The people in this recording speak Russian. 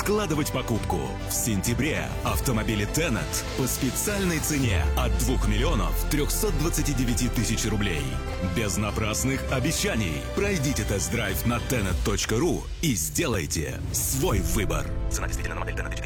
откладывать покупку. В сентябре автомобили Tenet по специальной цене от 2 миллионов 329 тысяч рублей. Без напрасных обещаний. Пройдите тест-драйв на tenet.ru и сделайте свой выбор. Цена действительно на модель Tenet